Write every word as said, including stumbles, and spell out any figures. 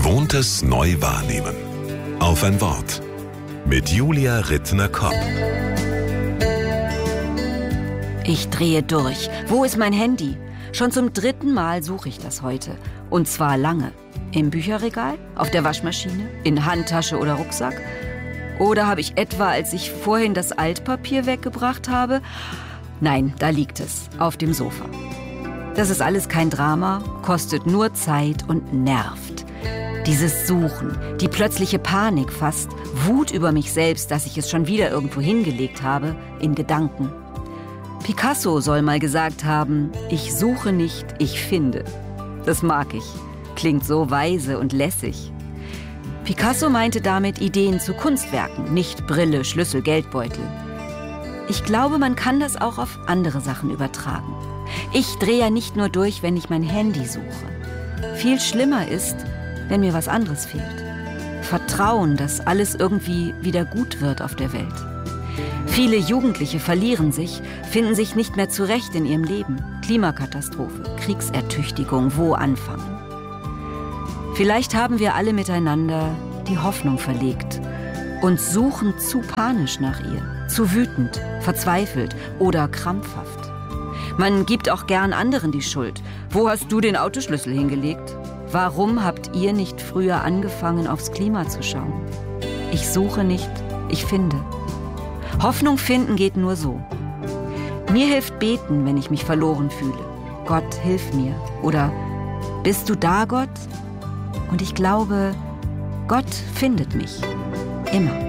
Gewohntes neu wahrnehmen. Auf ein Wort. Mit Julia Rittner-Kopp. Ich drehe durch. Wo ist mein Handy? Schon zum dritten Mal suche ich das heute. Und zwar lange. Im Bücherregal? Auf der Waschmaschine? In Handtasche oder Rucksack? Oder habe ich etwa, als ich vorhin das Altpapier weggebracht habe? Nein, da liegt es. Auf dem Sofa. Das ist alles kein Drama, kostet nur Zeit und nervt. Dieses Suchen, die plötzliche Panik fast, Wut über mich selbst, dass ich es schon wieder irgendwo hingelegt habe, in Gedanken. Picasso soll mal gesagt haben, ich suche nicht, ich finde. Das mag ich. Klingt so weise und lässig. Picasso meinte damit Ideen zu Kunstwerken, nicht Brille, Schlüssel, Geldbeutel. Ich glaube, man kann das auch auf andere Sachen übertragen. Ich drehe ja nicht nur durch, wenn ich mein Handy suche. Viel schlimmer ist, wenn mir was anderes fehlt. Vertrauen, dass alles irgendwie wieder gut wird auf der Welt. Viele Jugendliche verlieren sich, finden sich nicht mehr zurecht in ihrem Leben. Klimakatastrophe, Kriegsertüchtigung, wo anfangen? Vielleicht haben wir alle miteinander die Hoffnung verlegt und suchen zu panisch nach ihr, zu wütend, verzweifelt oder krampfhaft. Man gibt auch gern anderen die Schuld. Wo hast du den Autoschlüssel hingelegt? Warum habt ihr nicht früher angefangen, aufs Klima zu schauen? Ich suche nicht, ich finde. Hoffnung finden geht nur so. Mir hilft beten, wenn ich mich verloren fühle. Gott, hilf mir. Oder bist du da, Gott? Und ich glaube, Gott findet mich. Immer.